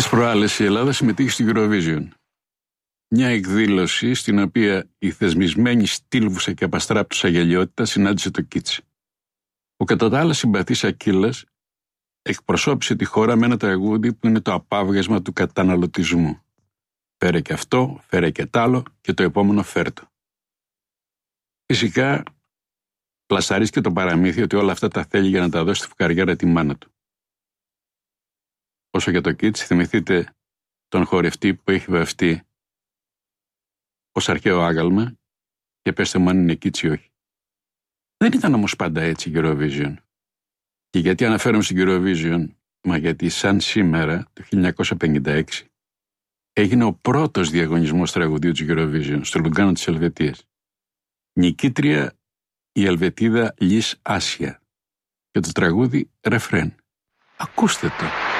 Τις προάλλες η Ελλάδα συμμετείχε στο Eurovision. Μια εκδήλωση στην οποία η θεσμισμένη στήλβουσα και απαστράπτουσα γελιότητα συνάντησε το Κίτσι. Ο κατά τα άλλα συμπαθής Ακύλας εκπροσώπησε τη χώρα με ένα τραγούδι που είναι το απάβγασμα του καταναλωτισμού. Φέρε και αυτό, φέρε και τ' άλλο και το επόμενο φέρτο. Φυσικά πλασαρίστηκε το παραμύθι ότι όλα αυτά τα θέλει για να τα δώσει στη φουκαριάρα τη μάνα του. Όσο για το Κίτσι, θυμηθείτε τον χορευτή που έχει βαφτεί ως αρχαίο άγαλμα και πέστε μου αν είναι Κίτσι ή όχι. Δεν ήταν όμως πάντα έτσι η Eurovision. Και γιατί αναφέρομαι στην Eurovision? Μα γιατί σαν σήμερα, το 1956, έγινε ο πρώτος διαγωνισμός τραγουδίου της Eurovision στο Λουγκάνο της Ελβετίας. Νικήτρια η Ελβετίδα Λις Άσια και το τραγούδι ρεφρέν. Ακούστε το.